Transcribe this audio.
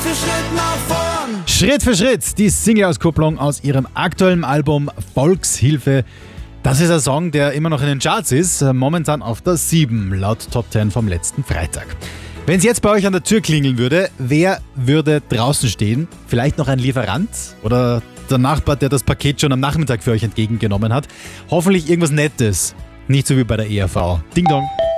für Schritt nach vorn. Schritt für Schritt, die Single-Auskopplung aus ihrem aktuellen Album Volkshilfe. Das ist ein Song, der immer noch in den Charts ist, momentan auf der 7, laut Top 10 vom letzten Freitag. Wenn es jetzt bei euch an der Tür klingeln würde, wer würde draußen stehen? Vielleicht noch ein Lieferant oder der Nachbar, der das Paket schon am Nachmittag für euch entgegengenommen hat? Hoffentlich irgendwas Nettes, nicht so wie bei der ERV. Ding Dong.